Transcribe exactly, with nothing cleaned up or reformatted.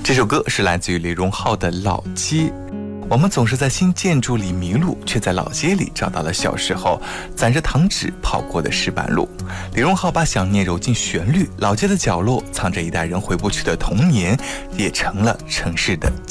这首歌是来自于李荣浩的《老街》。我们总是在新建筑里迷路，却在老街里找到了小时候攒着糖纸跑过的石板路。李荣浩把想念揉进旋律，老街的角落藏着一代人回不去的童年，也成了城市的